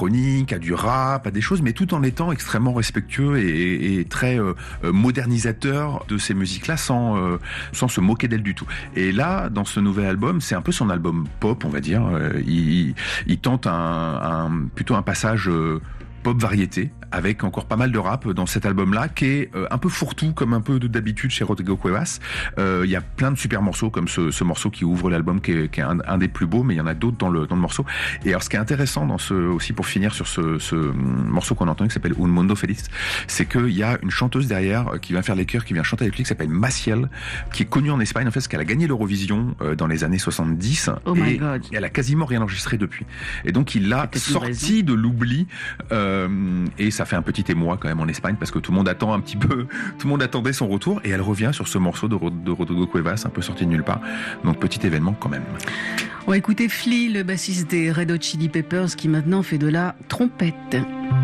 électronique, à du rap, à des choses, mais tout en étant extrêmement respectueux et très modernisateur de ces musiques-là, sans se moquer d'elles du tout. Et là, dans ce nouvel album, c'est un peu son album pop, on va dire. Il tente plutôt un passage pop variété, avec encore pas mal de rap dans cet album-là, qui est un peu fourre-tout, comme un peu d'habitude chez Rodrigo Cuevas. Il y a plein de super morceaux, comme ce morceau qui ouvre l'album, qui est un des plus beaux, mais il y en a d'autres dans le morceau. Et alors, ce qui est intéressant aussi pour finir sur ce morceau qu'on a entendu, qui s'appelle Un Mundo Feliz, c'est qu'il y a une chanteuse derrière qui vient faire les chœurs, qui vient chanter avec lui, qui s'appelle Maciel, qui est connue en Espagne, en fait, parce qu'elle a gagné l'Eurovision dans les années 70. Oh my God. Et elle a quasiment rien enregistré depuis. Et donc, il l'a sorti de l'oubli, et ça fait un petit émoi quand même en Espagne, parce que tout le monde attend un petit peu, tout le monde attendait son retour, et elle revient sur ce morceau de Rodrigo Cuevas, un peu sorti de nulle part. Donc petit événement quand même. On va écouter Flea, le bassiste des Red Hot Chili Peppers, qui maintenant fait de la trompette.